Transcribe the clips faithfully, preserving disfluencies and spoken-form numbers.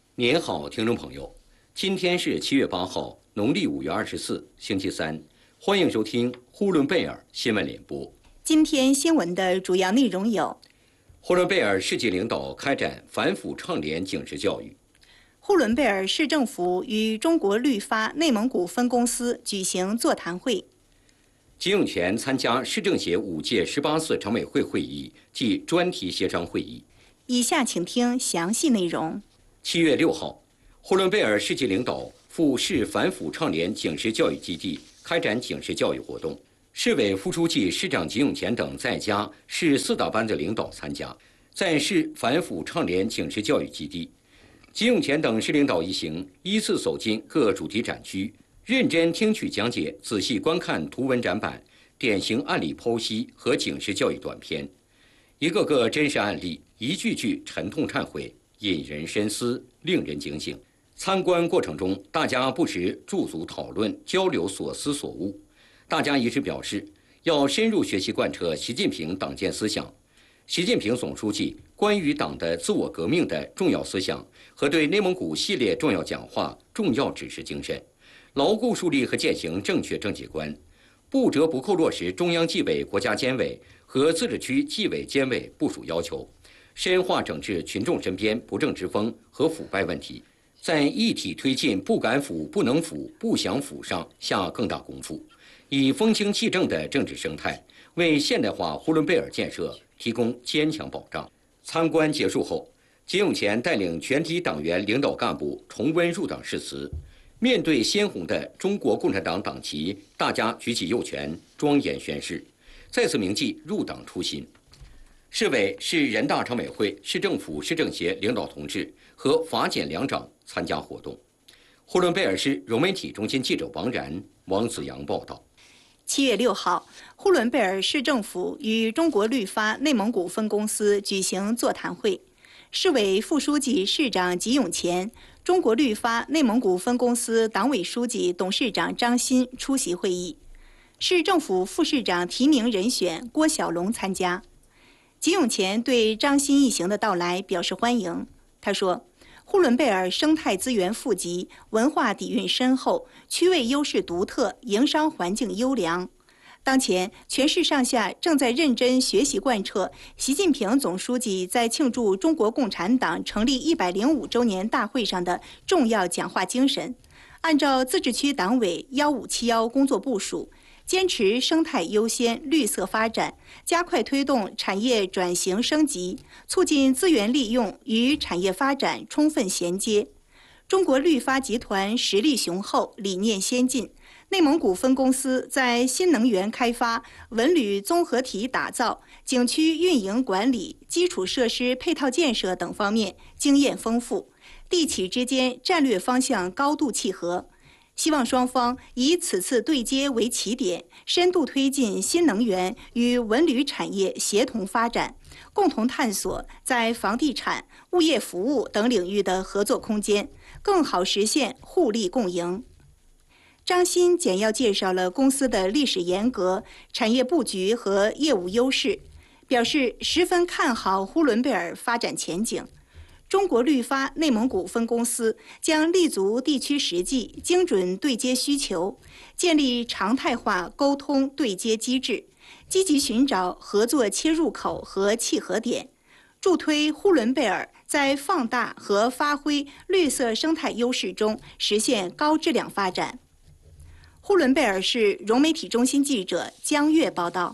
您好，听众朋友，今天是七月八号，农历五月二十四，星期三，欢迎收听呼伦贝尔新闻联播。 今天新闻的主要内容有： 呼伦贝尔市级领导开展反腐倡廉警示教育； 呼伦贝尔市政府与中国律发内蒙古分公司举行座谈会； 吉永全参加市政协五届十八次常委会会议暨专题协商会议。 以下请听详细内容。 七月六号，呼伦贝尔市级领导赴市反腐倡廉警示教育基地开展警示教育活动。市委副书记、市长吉永全等在家市四大班的领导参加。在市反腐倡廉警示教育基地，吉永全等市领导一行依次走进各主题展区，认真听取讲解，仔细观看图文展板、典型案例剖析和警示教育短片，一个个真实案例，一句句沉痛忏悔，引人深思，令人警醒。参观过程中，大家不时驻足讨论、交流所思所悟。大家一致表示，要深入学习贯彻习近平党建思想、习近平总书记关于党的自我革命的重要思想和对内蒙古系列重要讲话重要指示精神，牢固树立和践行正确政绩观，不折不扣落实中央纪委国家监委和自治区纪委监委部署要求，深化整治群众身边不正之风和腐败问题，在一体推进不敢腐、不能腐、不想腐上下更大功夫，以风清气正的政治生态为现代化呼伦贝尔建设提供坚强保障。参观结束后，吉永全带领全体党员领导干部重温入党誓词，面对鲜红的中国共产党党旗，大家举起右拳，庄严宣誓，再次铭记入党初心。市委、市人大常委会、市政府、市政协领导同志和法检两长参加活动。呼伦贝尔市融媒体中心记者王然、王子阳报道。 七月六号，呼伦贝尔市政府与中国律发内蒙古分公司举行座谈会。市委副书记、市长吉永全，中国律发内蒙古分公司党委书记、董事长张欣出席会议。市政府副市长提名人选郭小龙参加。吉永全对张欣一行的到来表示欢迎。他说，呼伦贝尔生态资源富集，文化底蕴深厚，区位优势独特，营商环境优良。当前，全市上下正在认真学习贯彻习近平总书记在庆祝中国共产党成立一百零五周年大会上的重要讲话精神，按照自治区党委幺五七幺工作部署，坚持生态优先、绿色发展，加快推动产业转型升级，促进资源利用与产业发展充分衔接。中国律发集团实力雄厚，理念先进，内蒙古分公司在新能源开发、文旅综合体打造、景区运营管理、基础设施配套建设等方面经验丰富，地企之间战略方向高度契合。希望双方以此次对接为起点，深度推进新能源与文旅产业协同发展，共同探索在房地产、物业服务等领域的合作空间，更好实现互利共赢。张欣简要介绍了公司的历史沿革、产业布局和业务优势，表示十分看好呼伦贝尔发展前景。中国律发内蒙古分公司将立足地区实际，精准对接需求，建立常态化沟通对接机制，积极寻找合作切入口和契合点，助推呼伦贝尔在放大和发挥绿色生态优势中实现高质量发展。呼伦贝尔市融媒体中心记者江月报道。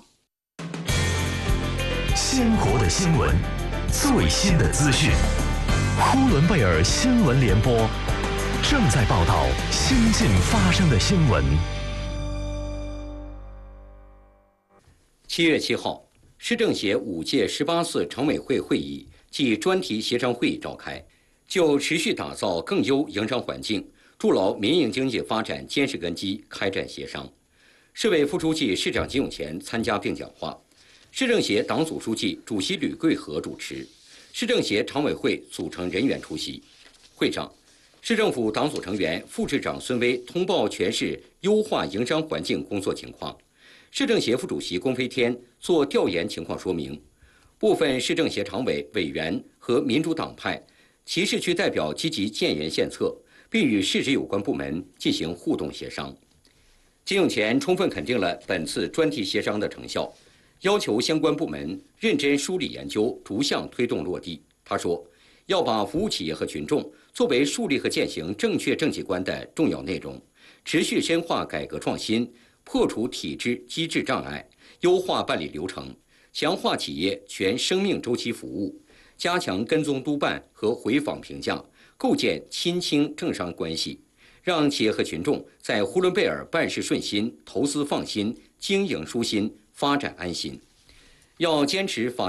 鲜活的新闻，最新的资讯。呼伦贝尔新闻联播正在报道新近发生的新闻。 七月七号，市政协五届十八次常委会会议暨专题协商会议召开，就持续打造更优营商环境、筑牢民营经济发展坚实根基开展协商。市委副书记、市长吉永全参加并讲话，市政协党组书记、主席吕桂和主持。市政协常委会组成人员出席。会上，市政府党组成员、副市长孙威通报全市优化营商环境工作情况，市政协副主席龚飞天做调研情况说明。部分市政协常委、委员和民主党派其市区代表积极建言献策，并与市直有关部门进行互动协商。金永前充分肯定了本次专题协商的成效，要求相关部门认真梳理研究，逐项推动落地。他说，要把服务企业和群众作为树立和践行正确政绩观的重要内容，持续深化改革创新，破除体制机制障碍，优化办理流程，强化企业全生命周期服务，加强跟踪督办和回访评价，构建亲清政商关系，让企业和群众在呼伦贝尔办事顺心、投资放心、经营舒心、发展安心。要坚持法